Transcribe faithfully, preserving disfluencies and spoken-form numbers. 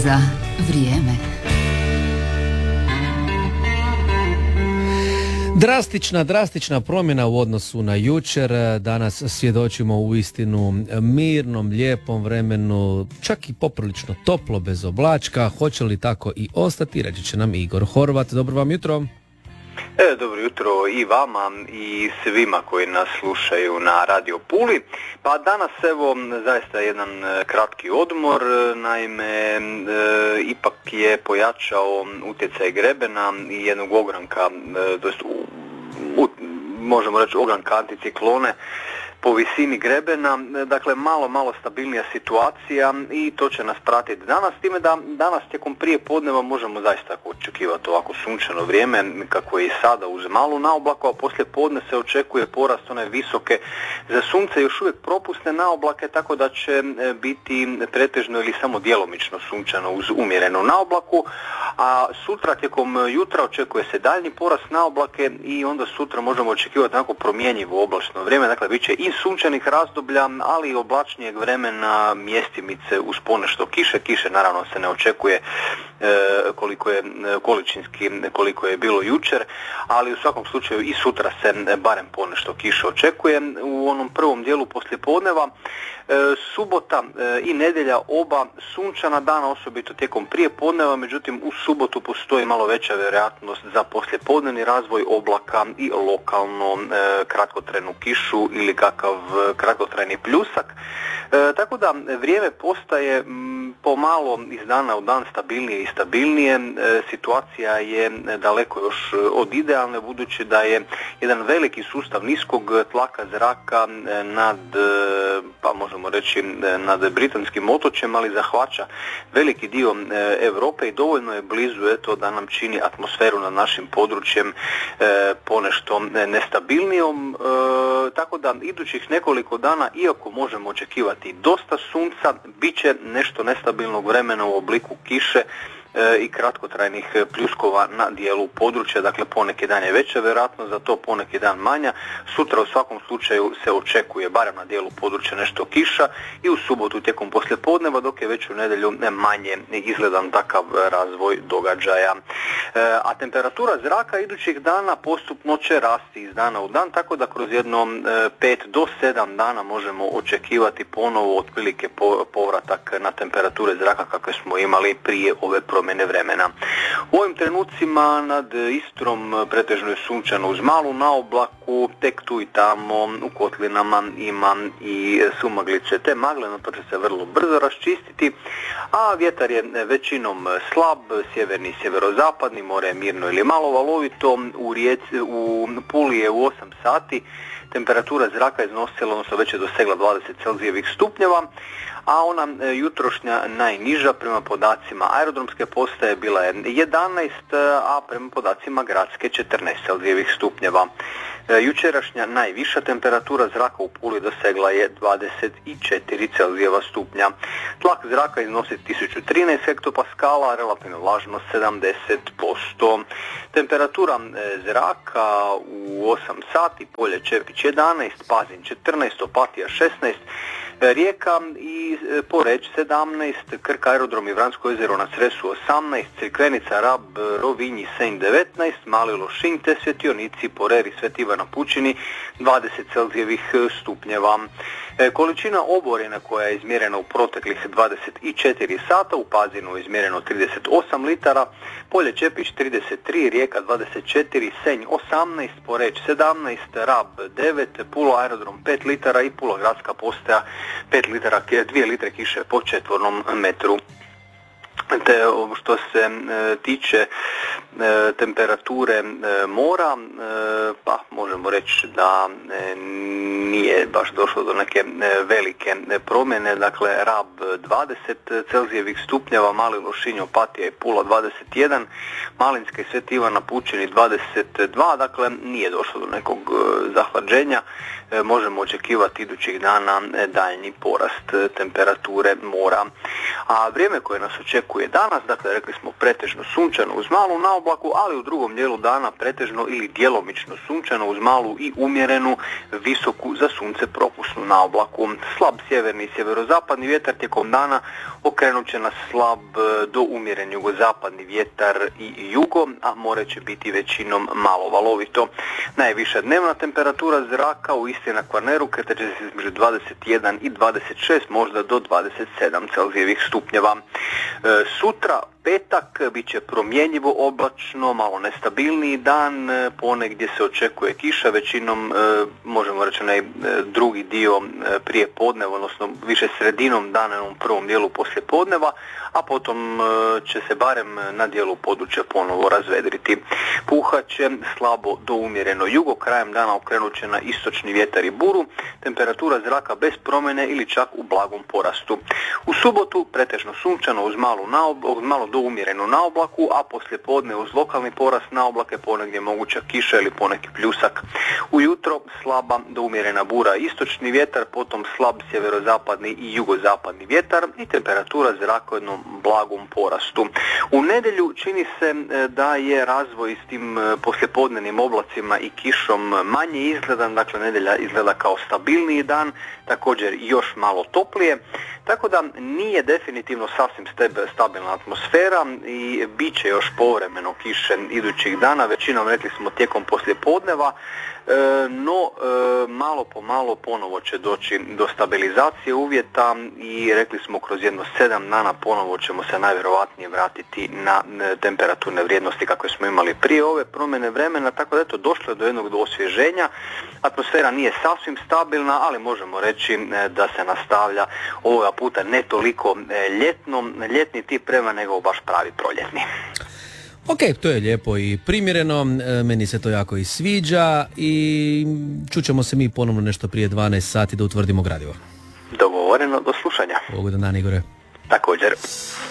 za vrijeme. Drastična, drastična promjena u odnosu na jučer. Danas svjedočimo u istinu mirnom, lijepom vremenu, čak i poprilično toplo, bez oblačka. Hoće li tako i ostati, reći će nam Igor Horvat. Dobro vam jutro. E, dobro jutro i vama i svima koji nas slušaju na Radio Puli. Pa danas evo zaista jedan kratki odmor, naime e, ipak je pojačao utjecaj grebena i jednog ogranka, e, to jest u, u, možemo reći ogranka anticiklone po visini grebena, dakle malo, malo stabilnija situacija i to će nas pratiti danas, time da danas tijekom prije podneva možemo zaista očekivati ovako sunčano vrijeme kako je i sada uz malu naoblaku, a poslije podne se očekuje porast one visoke za sunce još uvijek propusne naoblake, tako da će biti pretežno ili samo djelomično sunčano uz umjerenu naoblaku, a sutra tijekom jutra očekuje se daljnji porast naoblake i onda sutra možemo očekivati onako promjenjivo oblačno vrijeme, dakle bit će i sunčanih razdoblja, ali i oblačnijeg vremena, mjestimice uz ponešto kiše. Kiše naravno se ne očekuje e, koliko je količinski koliko je bilo jučer, ali u svakom slučaju i sutra se barem ponešto kiše očekuje. U onom prvom dijelu poslijepodneva e, subota e, i nedjelja oba sunčana dana, osobito tijekom prijepodneva, međutim u subotu postoji malo veća vjerojatnost za poslijepodnevni razvoj oblaka i lokalno e, kratkotrajnu kišu ili kakav kratkotrajni pljusak. E, tako da vrijeme postaje m, pomalo iz dana u dan stabilnije i stabilnije. E, situacija je daleko još od idealne, budući da je jedan veliki sustav niskog tlaka zraka nad, pa možemo reći nad britanskim otočjem, ali zahvaća veliki dio Europe i dovoljno je blizu eto da nam čini atmosferu nad našim područjem e, ponešto nestabilnijom. E, tako da idućih nekoliko dana, iako možemo očekivati dosta sunca, bit će nešto nestabilnog vremena u obliku kiše e, i kratkotrajnih pljuskova na dijelu područja, dakle poneki dan je veća vjerojatnost za to, poneki dan manja. Sutra u svakom slučaju se očekuje barem na dijelu područja nešto kiša i u subotu tijekom poslijepodneva, dok je već u nedjelju manje izgledan takav razvoj događaja. E, a temperatura zraka idućih dana postupno će rasti iz dana u dan, tako da kroz jedno pet do sedam dana možemo očekivati ponovo otprilike povratak na temperature zraka kakve smo imali prije ove promjene vremena. U ovim trenucima nad Istrom pretežno je sunčano uz malu naoblaku, tek tu i tamo u kotlinama ima i sumaglice, te magle, no to će se vrlo brzo raščistiti, a vjetar je većinom slab, sjeverni i sjeverozapadni, more je mirno ili malo valovito, u, Rijeci, u Puli je u osam sati temperatura zraka iznosila, odnosno već je dosegla dvadeset celzijevih stupnjeva, a ona jutrošnja najniža prema podacima aerodromske postaje bila je jedanaest, a prema podacima gradske četrnaest celzijevih stupnjeva. Jučerašnja najviša temperatura zraka u Puli dosegla je dvadeset četiri celzijeva stupnja. Tlak zraka iznosi tisuću trinaest hektopaskala, relativna vlažnost sedamdeset posto. Temperatura zraka u osam sati, Polje Čepić jedanaest, Pazin četrnaest, Opatija šesnaest, Rijeka i Poreč sedamnaest, Krk, aerodrom i Vransko jezero na Cresu osamnaest, Crikvenica, Rab, Rovinj i Senj devetnaest, Mali Lošinj te Svjetionici, Porer i Sveti Ivan na Pučini dvadeset celzijevih stupnjeva. E, količina oborina koja je izmjerena u proteklih dvadeset četiri sata, u Pazinu je izmjereno trideset osam litara, Polje Čepić trideset tri, Rijeka dvadeset četiri, Senj osamnaest, Poreč sedamnaest, Rab devet, Pula aerodrom pet litara i Pula gradska postaja pet litara, dvije litre kiše po četvornom metru. Te što se e, tiče e, temperature e, mora, e, pa možemo reći da e, nije baš došlo do neke e, velike e, promjene, dakle Rab dvadeset celzijevih stupnjeva, Mali Lošinj, Opatija i Pula dvadeset jedan, Malinska i Sveti Ivan na Pučini dvadeset dva, dakle nije došlo do nekog e, zahlađenja. E, možemo očekivati idućih dana e, daljnji porast e, temperature mora. A vrijeme koje nas očekuje danas, dakle rekli smo pretežno sunčano uz malu naoblaku, oblaku, ali u drugom dijelu dana pretežno ili djelomično sunčano uz malu i umjerenu visoku za sunce propusnu naoblaku. Slab sjeverni i sjeverozapadni vjetar tijekom dana okrenut će na slab do umjeren jugozapadni vjetar i jugo, a more će biti većinom malo valovito. Najviša dnevna temperatura zraka u Istri na Kvarneru kretat će se između dvadeset jedan i dvadeset šest, možda do dvadeset sedam Celzijevih stupnjeva. E, sutra petak bit će promjenjivo oblačno, malo nestabilniji dan, ponegdje se očekuje kiša, većinom e, možemo reći onaj e, drugi dio e, prije podneva, odnosno više sredinom dana u prvom dijelu poslije podneva, a potom e, će se barem na dijelu područja ponovo razvedriti. Puhat će slabo do umjereno jugo, krajem dana okrenut će na istočni vjetar i buru, temperatura zraka bez promjene ili čak u blagom porastu. U subotu pretežno sunčano uz malu naoblaku, malo do umjerenu naoblaku, a poslije podne uz lokalni porast naoblake, ponegdje moguća kiša ili poneki pljusak. Ujutro slaba do umjerena bura istočni vjetar, potom slab sjeverozapadni i jugozapadni vjetar i temperatura zraka u jednom blagom porastu. U nedjelju čini se da je razvoj s tim poslijepodnenim oblacima i kišom manje izgledan, dakle nedjelja izgleda kao stabilniji dan, također još malo toplije, tako da nije definitivno sasvim stabilna atmosfera i bit će još povremeno kiše idućih dana, većinom rekli smo tijekom poslijepodneva, e, no e, malo po malo ponovo će doći do stabilizacije uvjeta i rekli smo kroz jedno sedam dana ponovo ćemo se najvjerojatnije vratiti na temperaturne vrijednosti kakve smo imali prije ove promjene vremena, tako da eto došlo je do jednog do osvježenja. Atmosfera nije sasvim stabilna, ali možemo reći da se nastavlja ovoga puta ne toliko ljetno, ljetni tip vremena nego baš pravi proljetni. Ok, to je lijepo i primjereno, meni se to jako i sviđa i čućemo se mi ponovno nešto prije dvanaest sati da utvrdimo gradivo. Dogovoreno, do slušanja. Ugodan dan, Igore. Također.